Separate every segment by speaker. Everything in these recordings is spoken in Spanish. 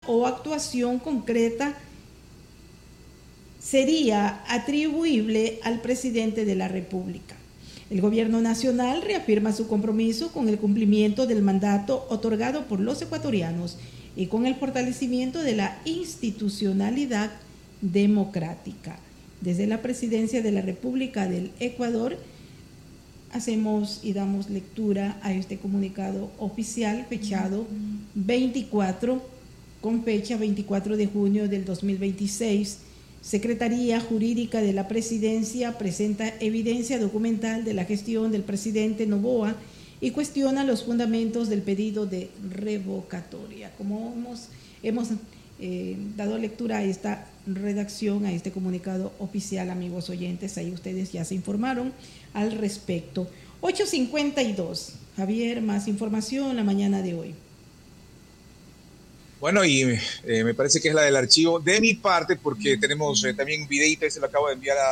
Speaker 1: o actuación concreta sería atribuible al presidente de la República. El gobierno nacional reafirma su compromiso con el cumplimiento del mandato otorgado por los ecuatorianos y con el fortalecimiento de la institucionalidad democrática. Desde la Presidencia de la República del Ecuador hacemos y damos lectura a este comunicado oficial fechado 24, con fecha 24 de junio del 2026. Secretaría Jurídica de la Presidencia presenta evidencia documental de la gestión del presidente Noboa y cuestiona los fundamentos del pedido de revocatoria. Como hemos dado lectura a esta redacción, a este comunicado oficial, amigos oyentes, ahí ustedes ya se informaron al respecto. 8:52. Javier, más información la mañana de hoy.
Speaker 2: Bueno, y me parece que es la del archivo de mi parte, porque tenemos también un videíto, y se lo acabo de enviar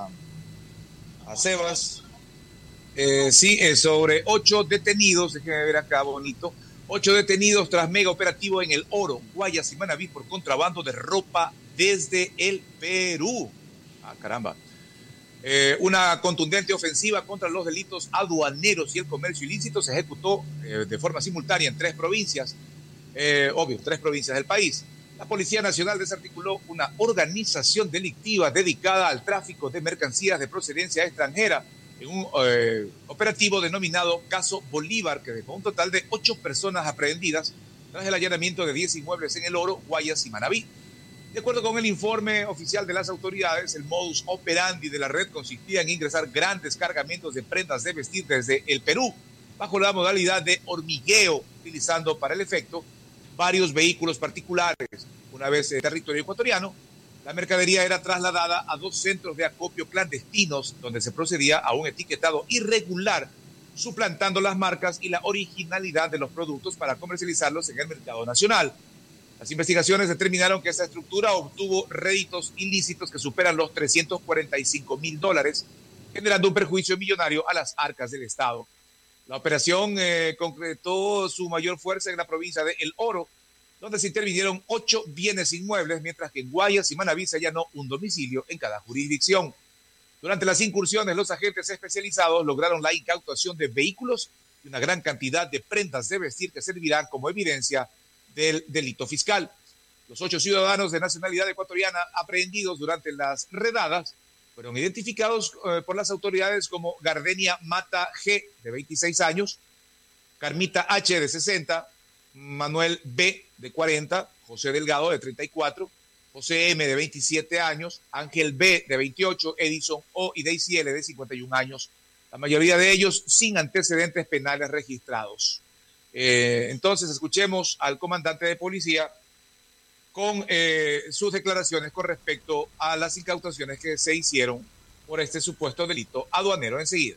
Speaker 2: a Sebas. Sí, es sobre 8 detenidos, déjenme ver acá, bonito. 8 detenidos tras mega operativo en El Oro, Guayas y Manabí por contrabando de ropa desde el Perú. Ah, caramba. Una contundente ofensiva contra los delitos aduaneros y el comercio ilícito se ejecutó de forma simultánea en 3 provincias. 3 provincias del país. La Policía Nacional desarticuló una organización delictiva dedicada al tráfico de mercancías de procedencia extranjera en un operativo denominado Caso Bolívar, que dejó un total de 8 personas aprehendidas tras el allanamiento de 10 inmuebles en El Oro, Guayas y Manabí. De acuerdo con el informe oficial de las autoridades, el modus operandi de la red consistía en ingresar grandes cargamentos de prendas de vestir desde el Perú, bajo la modalidad de hormigueo, utilizando para el efecto varios vehículos particulares. Una vez en territorio ecuatoriano, la mercadería era trasladada a 2 centros de acopio clandestinos, donde se procedía a un etiquetado irregular, suplantando las marcas y la originalidad de los productos para comercializarlos en el mercado nacional. Las investigaciones determinaron que esta estructura obtuvo réditos ilícitos que superan los $345,000, generando un perjuicio millonario a las arcas del Estado. La operación concretó su mayor fuerza en la provincia de El Oro, donde se intervinieron 8 bienes inmuebles, mientras que en Guayas y Manabí se allanó un domicilio en cada jurisdicción. Durante las incursiones, los agentes especializados lograron la incautación de vehículos y una gran cantidad de prendas de vestir que servirán como evidencia del delito fiscal. Los 8 ciudadanos de nacionalidad ecuatoriana aprehendidos durante las redadas fueron identificados por las autoridades como Gardenia Mata G, de 26 años, Carmita H, de 60, Manuel B, de 40, José Delgado, de 34, José M, de 27 años, Ángel B, de 28, Edison O y Daisy L, de 51 años, la mayoría de ellos sin antecedentes penales registrados. Entonces, escuchemos al comandante de policía con sus declaraciones con respecto a las incautaciones que se hicieron por este supuesto delito aduanero enseguida.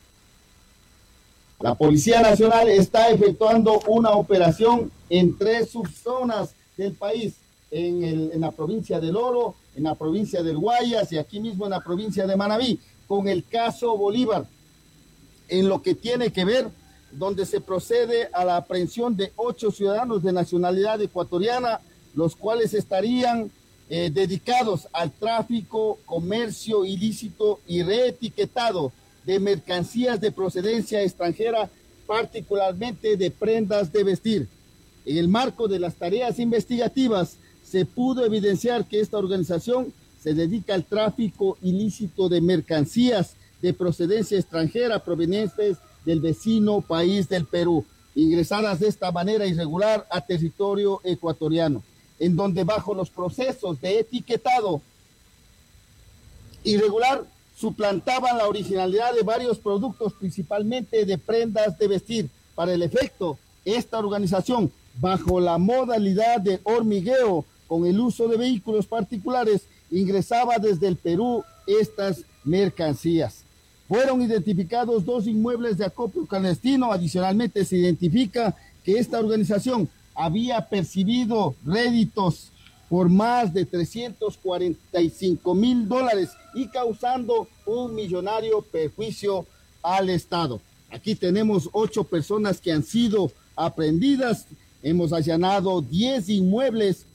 Speaker 3: La Policía Nacional está efectuando una operación en 3 subzonas del país, en la provincia del Oro, en la provincia del Guayas y aquí mismo en la provincia de Manabí, con el caso Bolívar, en lo que tiene que ver, donde se procede a la aprehensión de 8 ciudadanos de nacionalidad ecuatoriana, los cuales estarían dedicados al tráfico, comercio ilícito y reetiquetado de mercancías de procedencia extranjera, particularmente de prendas de vestir. En el marco de las tareas investigativas, se pudo evidenciar que esta organización se dedica al tráfico ilícito de mercancías de procedencia extranjera provenientes del vecino país del Perú, ingresadas de esta manera irregular a territorio ecuatoriano, en donde bajo los procesos de etiquetado irregular suplantaban la originalidad de varios productos, principalmente de prendas de vestir. Para el efecto, esta organización, bajo la modalidad de hormigueo con el uso de vehículos particulares, ingresaba desde el Perú estas mercancías. Fueron identificados 2 inmuebles de acopio clandestino. Adicionalmente, se identifica que esta organización había percibido réditos por más de $345,000 y causando un millonario perjuicio al Estado. Aquí tenemos 8 personas que han sido aprehendidas. Hemos allanado 10 inmuebles